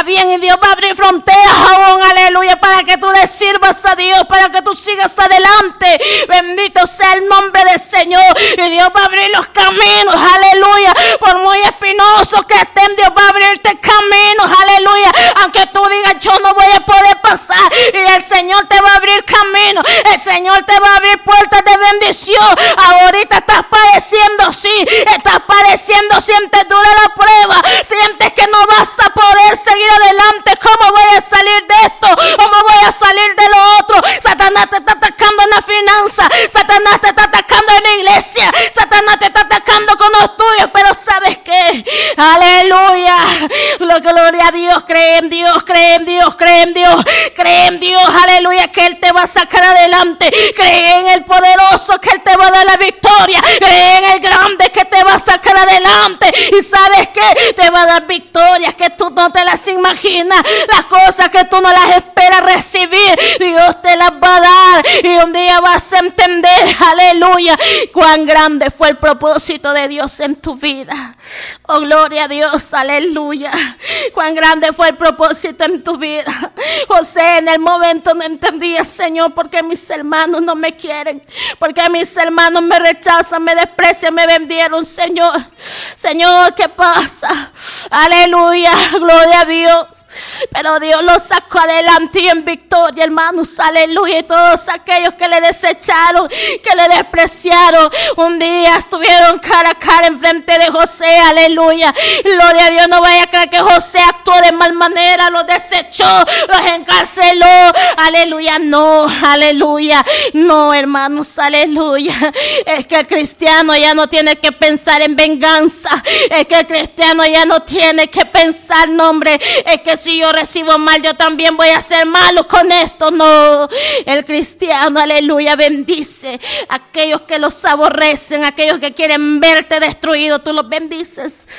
bien, y Dios va a abrir fronteras aún, aleluya, para que tú le sirvas a Dios, para que tú sigas adelante. Bendito sea el nombre del Señor. Y Dios va a abrir los caminos, aleluya, por muy espinosos que estén, Dios va a abrirte caminos, aleluya, aunque tú digas yo no voy a poder pasar, y el Señor te va a abrir caminos, el Señor te va a abrir puertas de bendición. Ahorita estás padeciendo, sí, estás padeciendo, sientes dura la prueba, sientes que no vas a poder seguir adelante. ¿Cómo voy a salir de esto? ¿Cómo voy a salir de lo otro? Satanás te está atacando en la finanza, Satanás te está atacando en la iglesia, Satanás te está atacando con los tuyos, pero ¿sabes qué? Aleluya, gloria a Dios. Cree en Dios, cree en Dios, cree en Dios, cree en Dios, aleluya, que Él te va a sacar adelante. Cree en el poderoso, que Él te va a dar la victoria. Cree en el grande, que te va a sacar adelante. Y ¿sabes qué? Te va a dar victorias que tú no te las imaginas, las cosas que tú no las esperas recibir, Dios te las va a dar, y un día vas a entender, aleluya, cuán grande fue el propósito de Dios en tu vida. Oh, gloria a Dios, aleluya. Cuán grande fue el propósito en tu vida. José en el momento no entendía, Señor, porque mis hermanos no me quieren, porque mis hermanos me rechazan, me desprecian, me vendieron, Señor. Señor, ¿qué pasa? Aleluya, gloria a Dios. Pero Dios lo sacó adelante y en victoria, hermanos, aleluya. Y todos aquellos que le desecharon, que le despreciaron, un día estuvieron cara a cara enfrente de José, aleluya. Gloria a Dios, no vaya a creer que José actuó de mal manera, los desechó, los encarceló, aleluya, no, aleluya, no, hermanos, aleluya. Es que el cristiano ya no tiene que pensar en venganza, es que el cristiano ya no tiene que pensar, no, hombre, es que si yo recibo mal, yo también voy a ser malo con esto. No, el cristiano, aleluya, bendice a aquellos que los aborrecen, aquellos que quieren verte destruido. Tú los bendices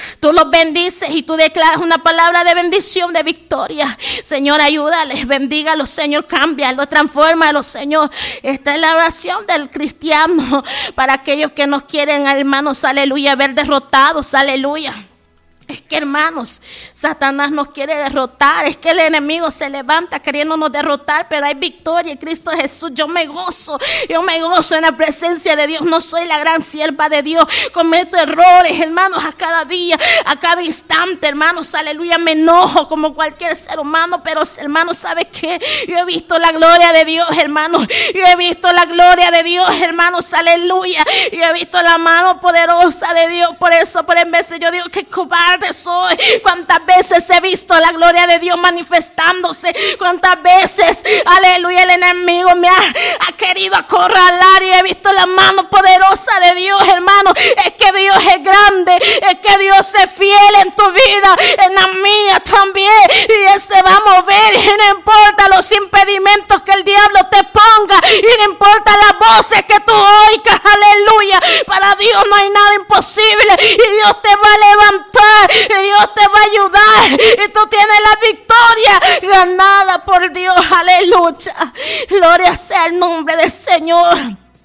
y tú declaras una palabra de bendición, de victoria. Señor, ayúdales, bendígalos, Señor, cámbialos, transfórmalos, Señor. Esta es la oración del cristiano para aquellos que nos quieren, hermanos, aleluya, ver derrotados, aleluya. Es que, hermanos, Satanás nos quiere derrotar. Es que el enemigo se levanta queriéndonos derrotar, pero hay victoria en Cristo Jesús. Yo me gozo en la presencia de Dios. No soy la gran sierva de Dios, cometo errores, hermanos, a cada día, a cada instante, hermanos, aleluya. Me enojo como cualquier ser humano, pero, hermanos, ¿sabe qué? Yo he visto la gloria de Dios, hermanos. Yo he visto la gloria de Dios, hermanos, aleluya. Yo he visto la mano poderosa de Dios. Por eso, por en veces yo digo que cobarde soy. Cuántas veces he visto la gloria de Dios manifestándose, cuántas veces, aleluya, el enemigo me ha querido acorralar, y he visto la mano poderosa de Dios, hermano. Es que Dios es grande, es que Dios es fiel en tu vida, en la mía también, y Él se va a mover, y no importa los impedimentos que el diablo te ponga, y no importa las voces que tú oigas, aleluya, para Dios no hay nada imposible, y Dios te va a levantar, y Dios te va a ayudar, y tú tienes la victoria ganada por Dios, aleluya. Gloria sea el nombre del Señor.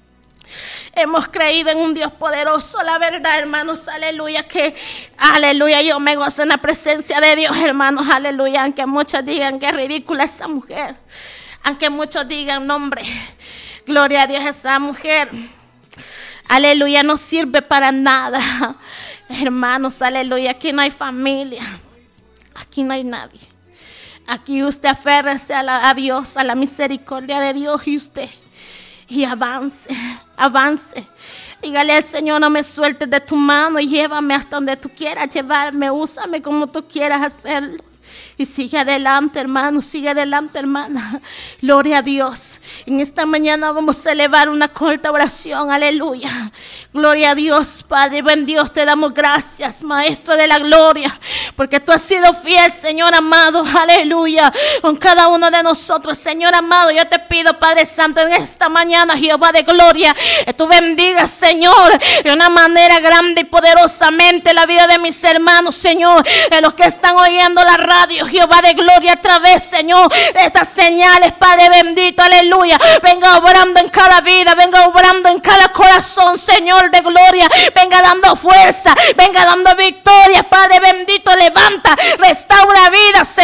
Hemos creído en un Dios poderoso, la verdad, hermanos, aleluya, que, aleluya, yo me gozo en la presencia de Dios, hermanos, aleluya, aunque muchos digan que es ridícula esa mujer, aunque muchos digan, no, hombre, gloria a Dios, esa mujer, aleluya, no sirve para nada. Hermanos, aleluya, aquí no hay familia, aquí no hay nadie. Aquí usted aférrese a Dios, a la misericordia de Dios, y avance. Dígale al Señor, no me sueltes de tu mano y llévame hasta donde tú quieras llevarme, úsame como tú quieras hacerlo. Y sigue adelante, hermano, sigue adelante, hermana. Gloria a Dios. En esta mañana vamos a elevar una corta oración, aleluya. Gloria a Dios, Padre, buen Dios, te damos gracias, Maestro de la gloria, porque tú has sido fiel, Señor amado, aleluya, con cada uno de nosotros, Señor amado. Yo te pido, Padre Santo, en esta mañana, Jehová de gloria, que tú bendigas, Señor, de una manera grande y poderosamente la vida de mis hermanos, Señor, de los que están oyendo la radio, Jehová de gloria, a través, Señor, de estas señales, Padre bendito, aleluya. Venga obrando en cada vida, venga obrando en cada corazón, Señor de gloria. Venga dando fuerza, venga dando victoria, Padre bendito. Levanta, restaura vida, Señor.